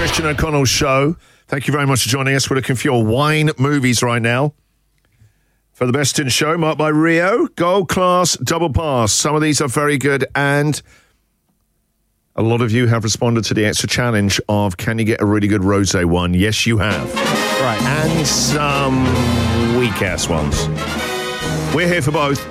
Christian O'Connell Show. Thank you very much for joining us. We're looking for your wine movies right now. For the best in show, marked by Rio, Gold Class, Double Pass. Some of these are very good, and a lot of you have responded to the extra challenge of can you get a really good rosé one? Yes, you have. Right. And some weak-ass ones. We're here for both.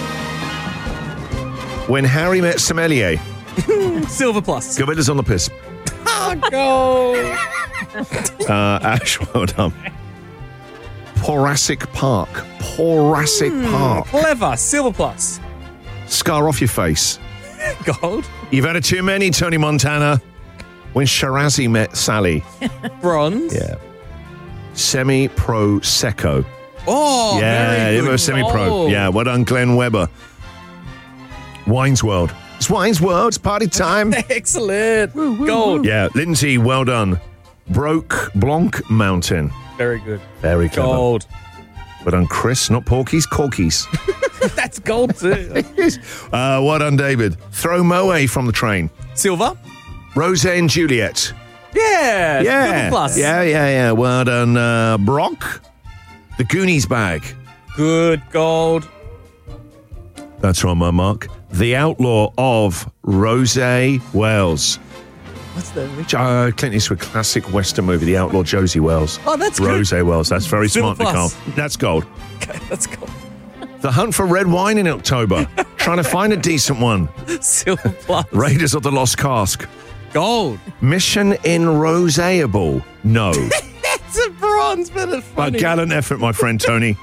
When Harry Met Sommelier. Silver Plus. Gorillas on the Piss. Go. Ash, well done. Poracic Park. Park. Clever. Silver Plus. Scar off your face. Gold. You've had it too many, Tony Montana. When Shirazi Met Sally. Bronze. Yeah. Semi-Pro Secco. Oh, very good. Semi-Pro. Oh. Yeah, well done, Glenn Webber. Wine's World. It's Wine's World. It's party time. Excellent. Gold. Yeah, Lindsay, well done. Broke Blanc Mountain. Very good. Very clever. Gold. Well done, Chris. Not Porkies, Corkies. That's gold too. Well done, David. Throw Moe from the train. Silver. Rosé and Juliet. Yeah. Yeah. Silver Plus. Yeah. Well done, Brock. The Goonies Bag. Good. Gold. That's on my mark. The Outlaw of Rosé Wells. What's the Clint Eastwood classic Western movie, The Outlaw Josie Wells. Oh, that's good. Rosé Wells. That's very Silver smart, Nicole. Plus. That's gold. Okay, that's gold. The Hunt for Red Wine in October. Trying to find a decent one. Silver Plus. Raiders of the Lost Cask. Gold. Mission in Roséable. No. It's a bronze, but it's A funny. gallant effort, my friend Tony.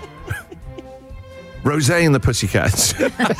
Rosé and the Pussycats.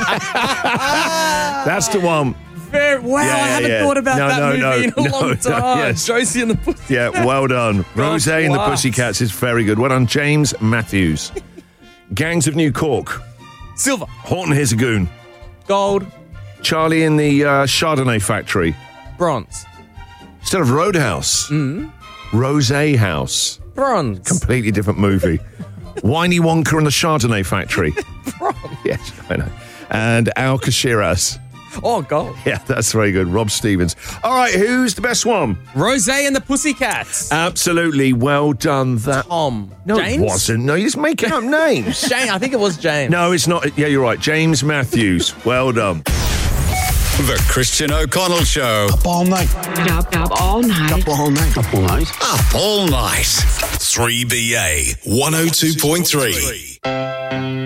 That's the one. Wow, I haven't thought about that movie in a long time. Yes. Josie and the Pussy. Yeah, well done. Rosé and the Pussycats is very good. Well done, James Matthews. Gangs of New Cork. Silver. Horton Hears a Goon. Gold. Charlie in the Chardonnay Factory. Bronze. Instead of Roadhouse. Rosé House. Bronze. Completely different movie. Winey Wonka and the Chardonnay Factory. Bronze. Yes, I know. And Alcaceres. Oh, gold. Yeah, that's very good. Rob Stevens. All right, who's the best one? Rosé and the Pussycats. Absolutely. Well done. That. Tom. No, James? it wasn't. No, you're just making up names. James. I think it was James. No, it's not. Yeah, you're right. James Matthews. Well done. The Christian O'Connell Show. Up all night. Up all night. Up all night. Up all night. Up all night. 3BA 102.3.